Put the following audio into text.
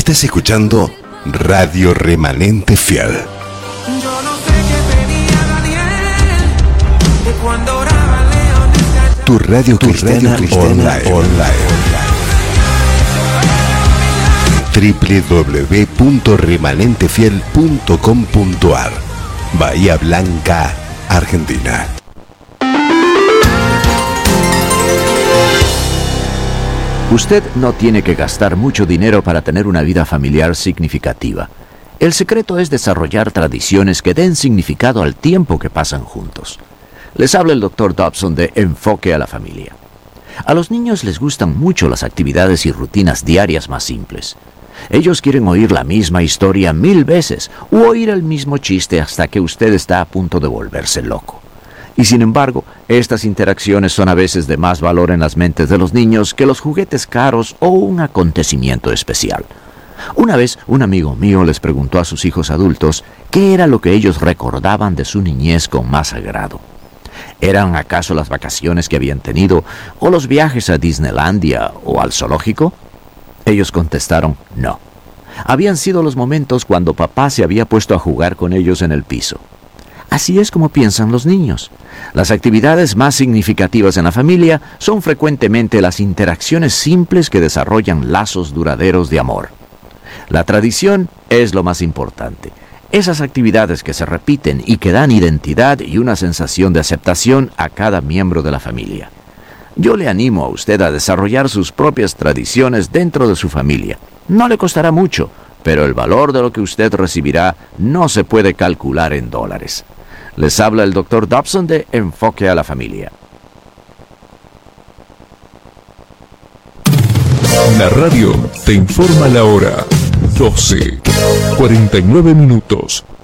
Estás escuchando Radio Remanente Fiel. Yo no sé qué pedía Daniel de cuando oraba León. Tu radio cristiana online. www.remanentefiel.com.ar Bahía Blanca, Argentina. Usted no tiene que gastar mucho dinero para tener una vida familiar significativa. El secreto es desarrollar tradiciones que den significado al tiempo que pasan juntos. Les habla el Dr. Dobson de Enfoque a la Familia. A los niños les gustan mucho las actividades y rutinas diarias más simples. Ellos quieren oír la misma historia 1000 veces u oír el mismo chiste hasta que usted está a punto de volverse loco. Y sin embargo, estas interacciones son a veces de más valor en las mentes de los niños que los juguetes caros o un acontecimiento especial. Una vez, un amigo mío les preguntó a sus hijos adultos qué era lo que ellos recordaban de su niñez con más agrado. ¿Eran acaso las vacaciones que habían tenido, o los viajes a Disneylandia o al zoológico? Ellos contestaron no. Habían sido los momentos cuando papá se había puesto a jugar con ellos en el piso. Así es como piensan los niños. Las actividades más significativas en la familia son frecuentemente las interacciones simples que desarrollan lazos duraderos de amor. La tradición es lo más importante. Esas actividades que se repiten y que dan identidad y una sensación de aceptación a cada miembro de la familia. Yo le animo a usted a desarrollar sus propias tradiciones dentro de su familia. No le costará mucho, pero el valor de lo que usted recibirá no se puede calcular en dólares. Les habla el Dr. Dobson de Enfoque a la Familia. La radio te informa la hora. 12:49.